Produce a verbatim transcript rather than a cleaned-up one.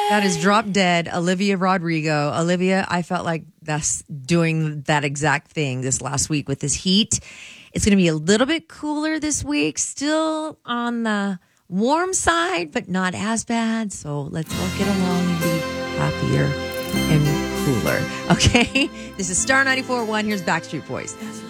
That is Drop Dead, Olivia Rodrigo. Olivia, I felt like that's doing that exact thing this last week with this heat. It's going to be a little bit cooler this week, still on the warm side, but not as bad. So let's all get along and be happier and cooler. Okay? This is Star ninety-four point one. Here's Backstreet Boys.